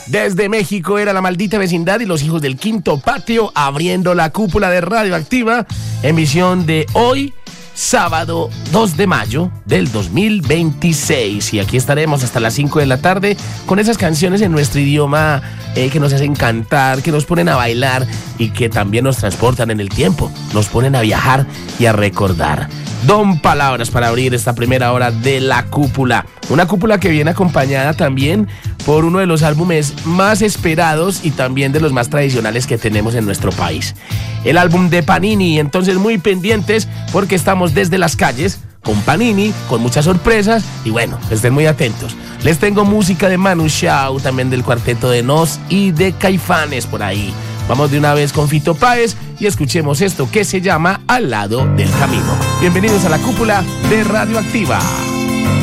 Desde México era La Maldita Vecindad y Los Hijos del Quinto Patio abriendo la cúpula de Radioactiva, emisión de hoy, sábado 2 de mayo del 2026. Y aquí estaremos hasta las 5 de la tarde con esas canciones en nuestro idioma que nos hacen cantar, que nos ponen a bailar y que también nos transportan en el tiempo, nos ponen a viajar y a recordar. Don Palabras para abrir esta primera hora de la cúpula. Una cúpula que viene acompañada también por uno de los álbumes más esperados y también de los más tradicionales que tenemos en nuestro país. El álbum de Panini, entonces muy pendientes porque estamos desde las calles con Panini, con muchas sorpresas y bueno, estén muy atentos. Les tengo música de Manu Chao, también del Cuarteto de Nos y de Caifanes por ahí. Vamos de una vez con Fito Páez y escuchemos esto que se llama Al lado del camino. Bienvenidos a la cúpula de Radioactiva.